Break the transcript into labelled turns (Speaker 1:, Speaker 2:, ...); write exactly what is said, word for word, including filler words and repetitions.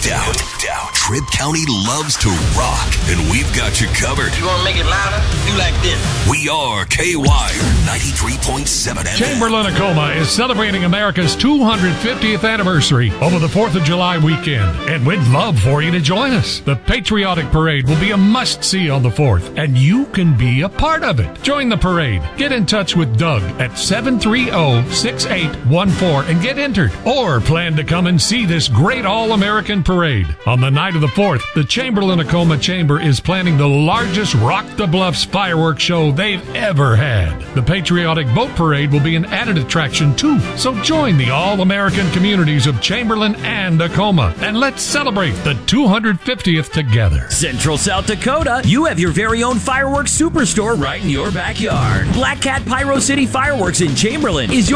Speaker 1: doubt. doubt. Tripp County loves to rock, and we've got you covered.
Speaker 2: You want to make it louder? Do like this.
Speaker 1: We are K Y R ninety-three point seven F M.
Speaker 3: Chamberlain-Tacoma is celebrating America's two hundred fiftieth anniversary over the fourth of July weekend, and we'd love for you to join us. The Patriotic Parade will be a must-see on the fourth, and you can be a part of it. Join the parade. Get in touch with Doug at seven three zero, six eight one four and get entered, or plan to come and see this great all-American parade. On the night of the fourth, the Chamberlain-Tacoma Chamber is planning the largest Rock the Bluffs fireworks show they've ever had. The Patriotic Boat Parade will be an added attraction too, so join the all-American communities of Chamberlain and Tacoma, and let's celebrate the two hundred fiftieth together.
Speaker 4: Central South Dakota, you have your very own fireworks superstore right in your backyard. Black Cat Pyro City Fireworks in Chamberlain is your